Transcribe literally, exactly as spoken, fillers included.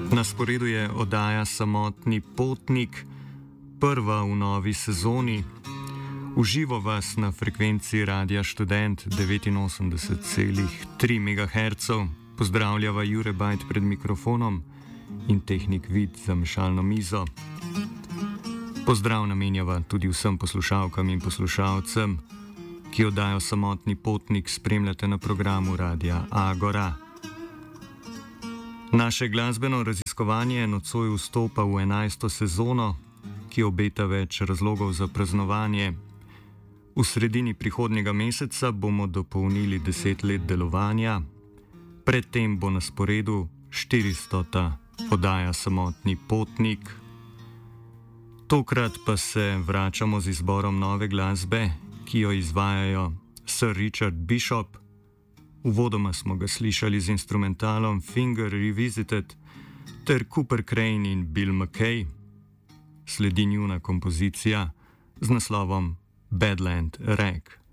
Na sporedu je oddaja Samotni potnik, prva v novi sezoni. Uživo vas na frekvenci Radia Študent devetinosemdeset celih tri megaherca. Pozdravljava Jure Bajt pred mikrofonom in tehnik Vid za mešalno mizo. Pozdrav namenjava tudi vsem poslušalkam in poslušalcem, ki oddajo Samotni potnik spremljate na programu Radia Agora. Naše glasbeno raziskovanje nocoj vstopa v enajsto sezono, ki obeta več razlogov za praznovanje. V sredini prihodnjega meseca bomo dopolnili deset let delovanja, predtem bo na sporedu štiristota oddaja Samotni potnik. Tokrat pa se vračamo z izborom nove glasbe, ki jo izvajajo Sir Richard Bishop. Uvodoma smo ga slišali z instrumentalom Finger Revisited ter Cooper Crane in Bill McKay. Sledi njuna kompozicija z naslovom Badland Rag.